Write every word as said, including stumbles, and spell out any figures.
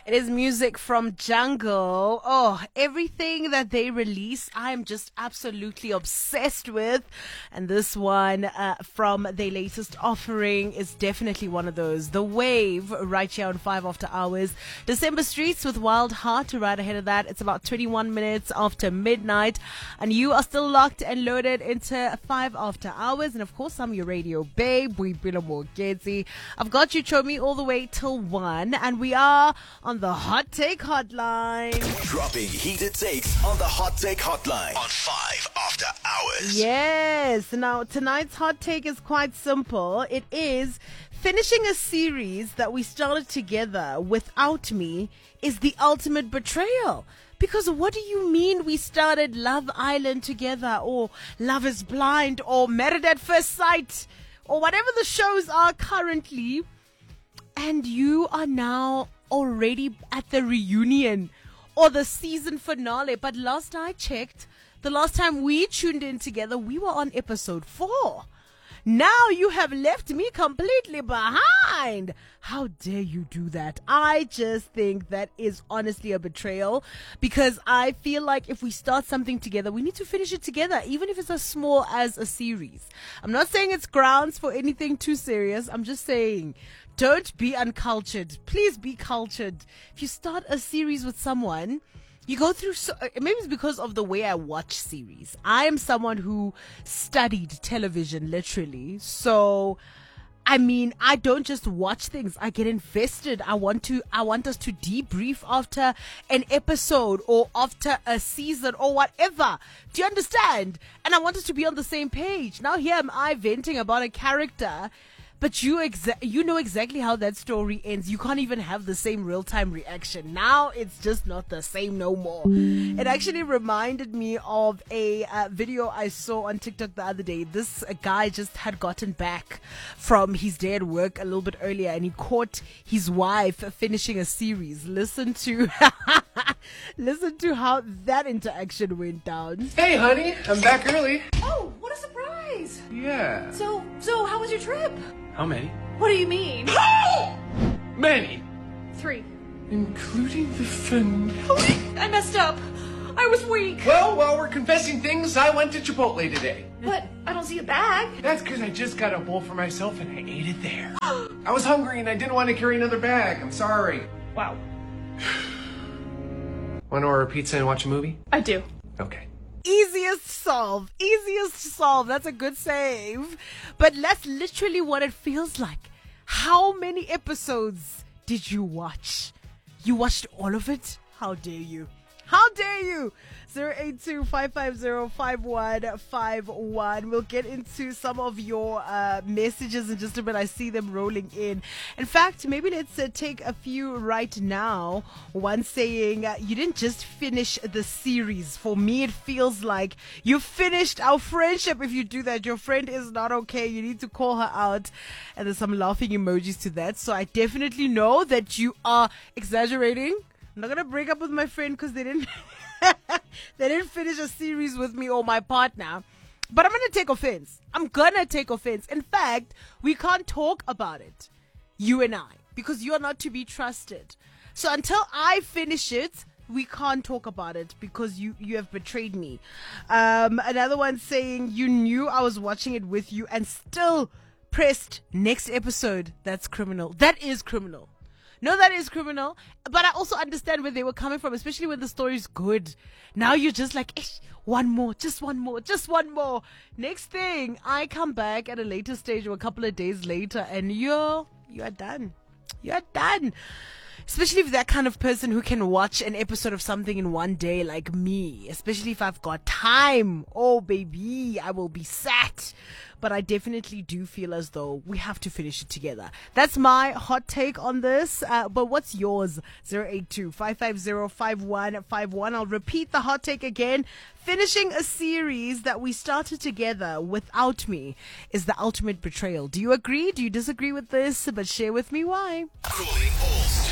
It is music from Jungle. Oh, everything that they release, I am just absolutely obsessed with. And this one uh, from their latest offering is definitely one of those. The Wave, right here on five After Hours. December Streets with Wild Heart, right ahead of that. It's about twenty-one minutes after midnight. And you are still locked and loaded into five After Hours. And of course, I'm your radio babe. We've been a Morgetsi. I've got you, Chomi, all the way till one. And we are on the Hot Take Hotline. Dropping heated takes on the Hot Take Hotline on five After Hours. Yes. Now, tonight's hot take is quite simple. It is finishing a series that we started together without me is the ultimate betrayal. Because what do you mean we started Love Island together, or Love is Blind, or Married at First Sight, or whatever the shows are currently, and you are now already at the reunion or the season finale? But last I checked, the last time we tuned in together, we were on episode four. Now you have left me completely behind. How dare you do that? I just think that is honestly a betrayal, because I feel like if we start something together, we need to finish it together, even if it's as small as a series. I'm not saying it's grounds for anything too serious. I'm just saying, don't be uncultured. Please be cultured. If you start a series with someone, you go through, so, maybe it's because of the way I watch series. I am someone who studied television, literally. So, I mean, I don't just watch things. I get invested. I want to, I want us to debrief after an episode or after a season or whatever. Do you understand? And I want us to be on the same page. Now here am I venting about a character, but you exa- you know exactly how that story ends. You can't even have the same real-time reaction. Now it's just not the same no more. It actually reminded me of a uh, video I saw on TikTok the other day. This uh, guy just had gotten back from his day at work a little bit earlier, and he caught his wife finishing a series. Listen to listen to how that interaction went down. Hey, honey, I'm back early. Oh, what a surprise! Yeah. So, so how was your trip? How many? What do you mean? Many. Three. Including the finale. I messed up. I was weak. Well, while we're confessing things, I went to Chipotle today. But I don't see a bag. That's because I just got a bowl for myself and I ate it there. I was hungry and I didn't want to carry another bag. I'm sorry. Wow. Want to order a pizza and watch a movie? I do. Okay. Easiest solve. Easiest solve. That's a good save. But that's literally what it feels like. How many episodes did you watch? You watched all of it? How dare you? How dare you? zero eight two, five five zero, five one five one. We'll get into some of your uh, messages in just a bit. I see them rolling in. In fact, maybe let's uh, take a few right now. One saying, uh, you didn't just finish the series. For me, it feels like you finished our friendship. If you do that, your friend is not okay. You need to call her out. And there's some laughing emojis to that. So I definitely know that you are exaggerating. I'm not going to break up with my friend because they didn't they didn't finish a series with me or my partner. But I'm going to take offense. I'm going to take offense. In fact, we can't talk about it, you and I, because you are not to be trusted. So until I finish it, we can't talk about it because you, you have betrayed me. Um, another one saying, you knew I was watching it with you and still pressed next episode. That's criminal. That is criminal. No, that is criminal. But I also understand where they were coming from, especially when the story's good. Now you're just like, Ish, one more, just one more, just one more. Next thing, I come back at a later stage or a couple of days later, and you're, you're done. You're done. Especially if that kind of person who can watch an episode of something in one day like me. Especially if I've got time. Oh, baby, I will be sat. But I definitely do feel as though we have to finish it together. That's my hot take on this. Uh, but what's yours? zero eight two, five five zero, five one five one. I'll repeat the hot take again. Finishing a series that we started together without me is the ultimate betrayal. Do you agree? Do you disagree with this? But share with me why. Calling all